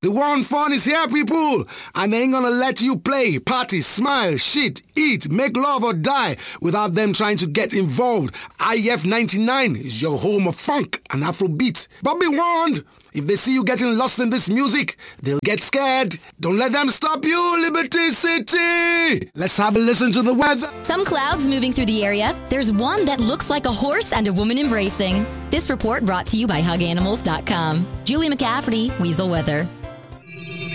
The war on fun is here, people, and they ain't gonna let you play, party, smile, shit, eat, make love or die without them trying to get involved. IF 99 is your home of funk and Afrobeat. But be warned, if they see you getting lost in this music, they'll get scared. Don't let them stop you, Liberty City! Let's have a listen to the weather. Some clouds moving through the area. There's one that looks like a horse and a woman embracing. This report brought to you by HugAnimals.com. Julie McCafferty, Weasel Weather.